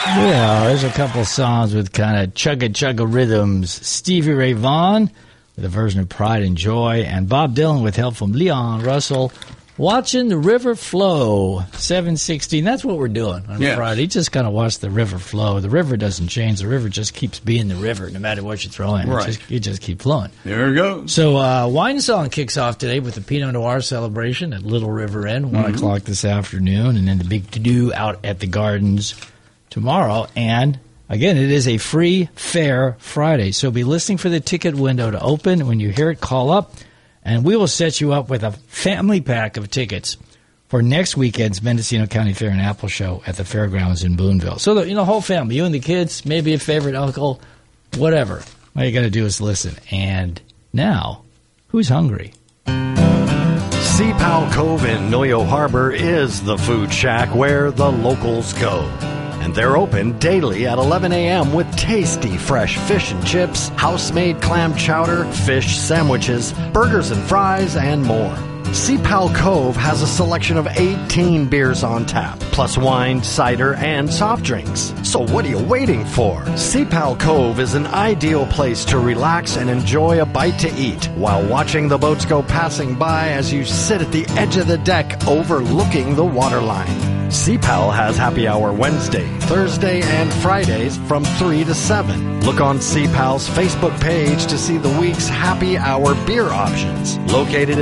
Yeah, there's a couple songs with kind of chugga-chugga rhythms. Stevie Ray Vaughan with a version of Pride and Joy, and Bob Dylan with help from Leon Russell. Watching the river flow, 7:16. That's what we're doing on Friday. Just kind of watch the river flow. The river doesn't change. The river just keeps being the river no matter what you throw in. Right. It just keeps flowing. There we go. So Wine Song kicks off today with the Pinot Noir celebration at Little River Inn, 1 o'clock this afternoon, and then the big to-do out at the Gardens tomorrow. And, again, it is a free Fair Friday. So be listening for the ticket window to open. When you hear it, call up. And we will set you up with a family pack of tickets for next weekend's Mendocino County Fair and Apple Show at the Fairgrounds in Boonville. So, the whole family, you and the kids, maybe a favorite uncle, whatever. All you got to do is listen. And now, who's hungry? Sea Pow Cove in Noyo Harbor is the food shack where the locals go. And they're open daily at 11 a.m. with tasty fresh fish and chips, house-made clam chowder, fish sandwiches, burgers and fries, and more. Sea Pow Cove has a selection of 18 beers on tap, plus wine, cider, and soft drinks. So what are you waiting for? Sea Pow Cove is an ideal place to relax and enjoy a bite to eat while watching the boats go passing by as you sit at the edge of the deck overlooking the waterline. Sea Pal has happy hour Wednesday, Thursday, and Fridays from 3 to 7. Look on Sea Pal's Facebook page to see the week's happy hour beer options. Located